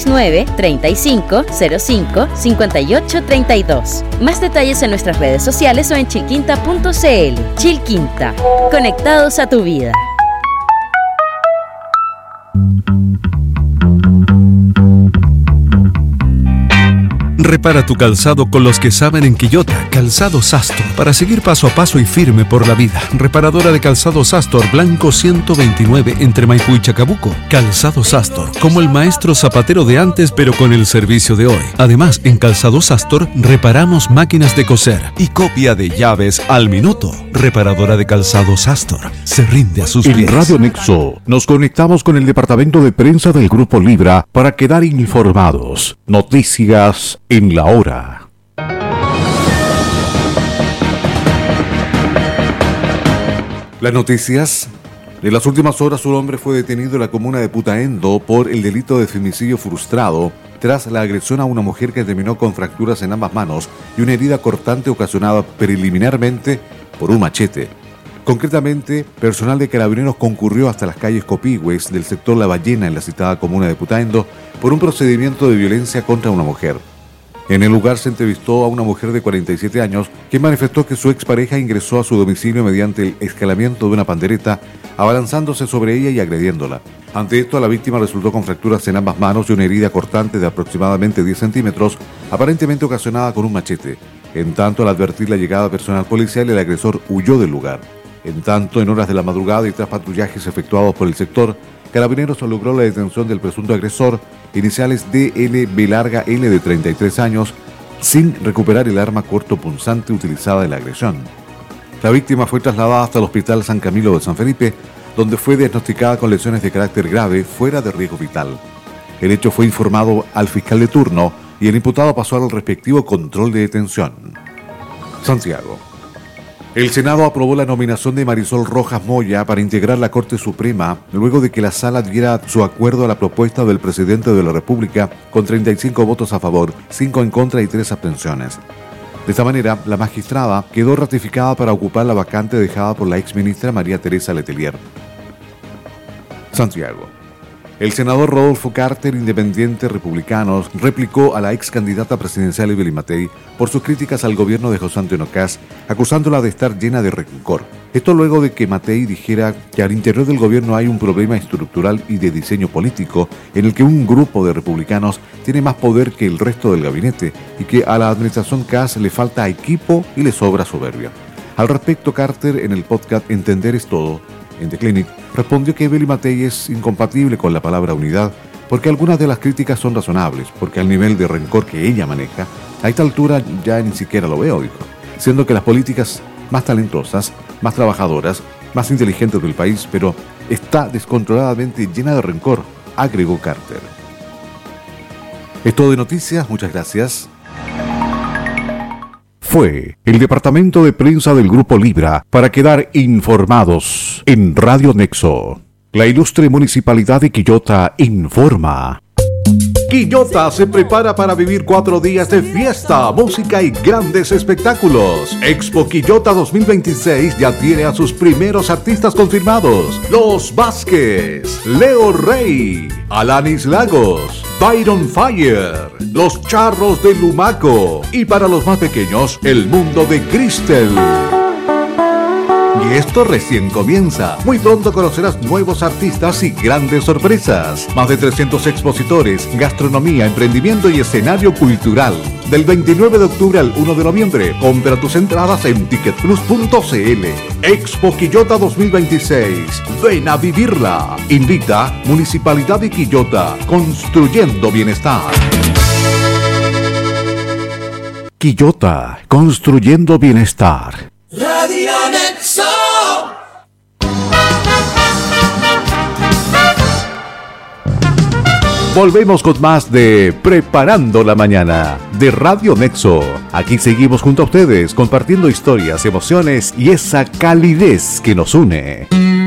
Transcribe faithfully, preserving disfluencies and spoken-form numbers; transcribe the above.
seis nueve, treinta y cinco, cero cinco, cincuenta y ocho treinta y dos. Más detalles en nuestras redes sociales o en chilquinta punto c l. Chilquinta, conectados a tu vida. Repara tu calzado con los que saben en Quillota. Calzados Astor, para seguir paso a paso y firme por la vida. Reparadora de calzados Astor, Blanco ciento veintinueve, entre Maipú y Chacabuco. Calzados Astor, como el maestro zapatero de antes, pero con el servicio de hoy. Además, en Calzados Astor reparamos máquinas de coser y copia de llaves al minuto. Reparadora de calzados Astor, se rinde a sus pies. En Radio Nexo nos conectamos con el departamento de prensa del Grupo Libra para quedar informados. Noticias en la hora. Las noticias. En las últimas horas, un hombre fue detenido en la comuna de Putaendo por el delito de femicidio frustrado tras la agresión a una mujer que terminó con fracturas en ambas manos y una herida cortante ocasionada preliminarmente por un machete. Concretamente, personal de Carabineros concurrió hasta las calles Copihue del sector La Ballena en la citada comuna de Putaendo por un procedimiento de violencia contra una mujer. En el lugar se entrevistó a una mujer de cuarenta y siete años que manifestó que su expareja ingresó a su domicilio mediante el escalamiento de una pandereta, abalanzándose sobre ella y agrediéndola. Ante esto, la víctima resultó con fracturas en ambas manos y una herida cortante de aproximadamente diez centímetros, aparentemente ocasionada con un machete. En tanto, al advertir la llegada personal policial, el agresor huyó del lugar. En tanto, en horas de la madrugada y tras patrullajes efectuados por el sector, Carabineros logró la detención del presunto agresor, iniciales D L B larga L de treinta y tres años, sin recuperar el arma cortopunzante utilizada en la agresión. La víctima fue trasladada hasta el Hospital San Camilo de San Felipe, donde fue diagnosticada con lesiones de carácter grave fuera de riesgo vital. El hecho fue informado al fiscal de turno y el imputado pasó al respectivo control de detención. Santiago. El Senado aprobó la nominación de Marisol Rojas Moya para integrar la Corte Suprema luego de que la Sala diera su acuerdo a la propuesta del presidente de la República con treinta y cinco votos a favor, cinco en contra y tres abstenciones. De esta manera, la magistrada quedó ratificada para ocupar la vacante dejada por la exministra María Teresa Letelier. Santiago. El senador Rodolfo Carter, independiente republicano, replicó a la ex candidata presidencial Evelyn Matei por sus críticas al gobierno de José Antonio Kast, acusándola de estar llena de rencor. Esto luego de que Matei dijera que al interior del gobierno hay un problema estructural y de diseño político en el que un grupo de republicanos tiene más poder que el resto del gabinete y que a la administración Kast le falta equipo y le sobra soberbia. Al respecto, Carter, en el podcast Entender es Todo, en The Clinic, respondió que Evelyn Matei es incompatible con la palabra unidad porque algunas de las críticas son razonables, porque al nivel de rencor que ella maneja, a esta altura ya ni siquiera lo veo, dijo, siendo que las políticas más talentosas, más trabajadoras, más inteligentes del país, pero está descontroladamente llena de rencor, agregó Carter. Es todo de noticias, muchas gracias. Fue el departamento de prensa del Grupo Libra para quedar informados en Radio Nexo. La ilustre Municipalidad de Quillota informa. Quillota se prepara para vivir cuatro días de fiesta, música y grandes espectáculos. Expo Quillota dos mil veintiséis ya tiene a sus primeros artistas confirmados. Los Vázquez, Leo Rey, Alanis Lagos, Byron Fire, Los Charros de Lumaco y para los más pequeños, El Mundo de Cristel. Y esto recién comienza. Muy pronto conocerás nuevos artistas y grandes sorpresas. Más de trescientos expositores, gastronomía, emprendimiento y escenario cultural. Del veintinueve de octubre al uno de noviembre. Compra tus entradas en ticket plus punto c l. Expo Quillota dos mil veintiséis. Ven a vivirla. Invita Municipalidad de Quillota. Construyendo bienestar. Quillota. Construyendo bienestar. Radio Nexo. Volvemos con más de Preparando la Mañana de Radio Nexo. Aquí seguimos junto a ustedes compartiendo historias, emociones y esa calidez que nos une.